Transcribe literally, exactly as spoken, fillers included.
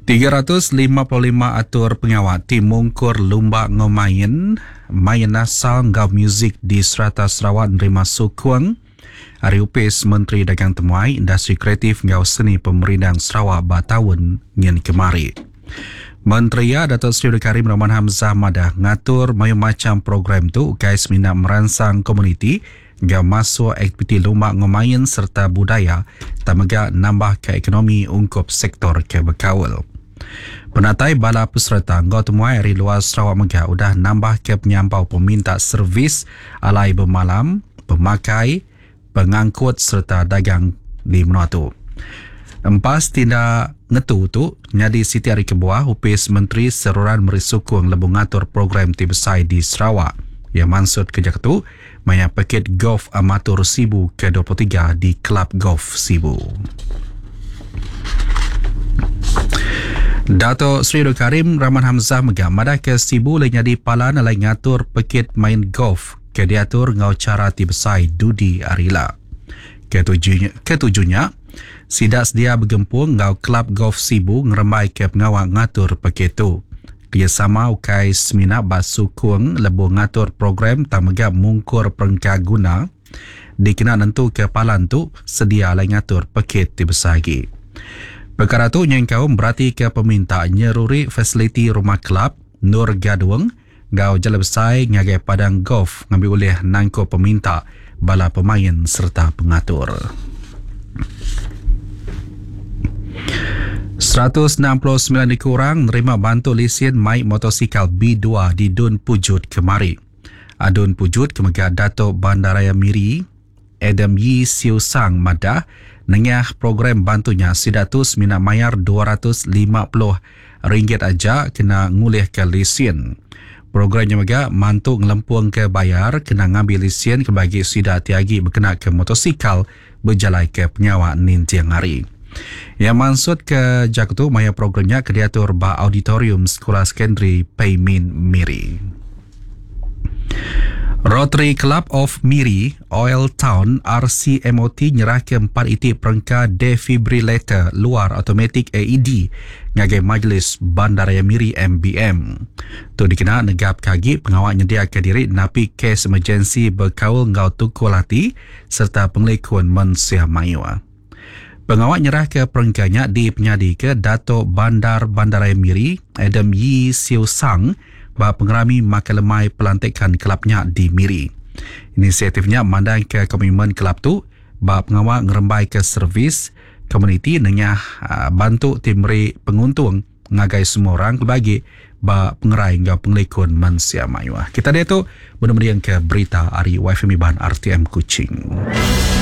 tiga ratus lima puluh lima atur pengawat tim mungkur lumba ngomain main asal ngau muzik di Serata Sarawak nerima sukung Hari Upis Menteri Dagang Temuai Industri Kreatif ngau seni pemerintah Sarawak batahun nyen kemari. Menteri ya Datuk Seri Karim Rahman Hamzah Madah ngatur macam program tu guys minat merangsang komuniti ngau masuk aktiviti lumba ngomain serta budaya tamagak nambah ke ekonomi ungkup sektor kebekawal. Penatai bala peserta ngau temuai dari luar Sarawak Megah udah nambah ke penyampau peminta servis alai bermalam, pemakai, pengangkut serta dagang di Menuatu. Empas tindak ngetu tu nyadi Siti Ari Kebuah Upis Menteri Seruran Merisukung lebih ngatur program tibesai di Sarawak. Yang maksud kejak tu maya paket golf amatur Sibu ke dua puluh tiga di Kelab Golf Sibu. Datuk Seri Karim Rahman Hamzah Megah madah ke Sibu lai nyadi palan lai ngatur paket main golf ke diatur ngau cara tibesai Dudi Arila. Ketujuhnya, ketujuhnya sidak sedia bergempur ngau Kelab Golf Sibu ngeremai ke pengawal ngatur paket tu. Kerjasama ukai semina basukung lebu ngatur program tamagap mungkur perengkak guna dikena nentu ke palan tu sedia lai ngatur paket tibesai. Perkara tu yang kau berarti ke peminta nyeruri fasiliti rumah kelab Nur Gaduang ngau jala besai ngagai padang golf ngambil oleh nangko peminta bala pemain serta pengatur. seratus enam puluh sembilan dikurang nerima bantu lesen mai motosikal B dua di Dun Pujut kemari. Adun Pujut kemegat Datuk Bandaraya Miri Adam Yi Siu Sang Madah nengah program bantunya sidatus mina mayar dua ratus lima puluh ringgit aja kena ngulih ke lesen. Programnya juga mantu ngelempung ke bayar kena ngambil lesen ke bagi sidak tiagi berkena ke motosikal berjalai ke penyawa nin tiang hari. Yang maksud ke jakutu maya programnya ke diatur ba auditorium Sekolah Sekondari Paimin Miri. Rotary Club of Miri, Oil Town, R C M O T nyerah ke empat itik perangka defibrillator luar automatik A E D ngagai Majlis Bandaraya Miri M B M. Tu dikena negap kagi pengawal nyedia ke diri napi kes emergensi berkawal ngau tukul hati serta penglekun mensia mayua. Pengawal nyerah ke perangkanya di penyadi ke Datuk Bandar Bandaraya Miri Adam Yi Siu Sang bah pengerami makalemai pelantikan kelabnya di Miri. Inisiatifnya mandang ke komitmen kelab tu bah pengawal ngerembai ke servis komuniti nengah uh, bantu timri penguntung ngagai semua orang bagi bah pengerai ngau penglekun mensia mayuah. Kita dia tu benar-benar ke berita Ari Y F M Ban R T M Kuching.